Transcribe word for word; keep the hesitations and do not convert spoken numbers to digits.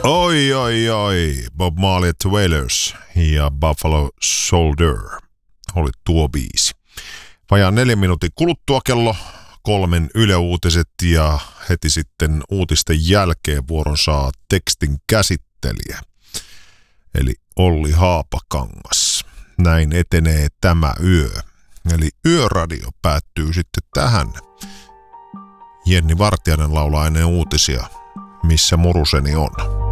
Oi, oi, oi. Bob Marley at the Wailers ja Buffalo Soldier oli tuo biisi. Vajaan neljän minuutin kuluttua kello kolmen Yle Uutiset ja heti sitten uutisten jälkeen vuoron saa tekstin käsittelijä. Eli Olli Haapakangas. Näin etenee tämä yö. Eli yöradio päättyy sitten tähän. Jenni Vartiainen laulaa ennen uutisia, missä muruseni on.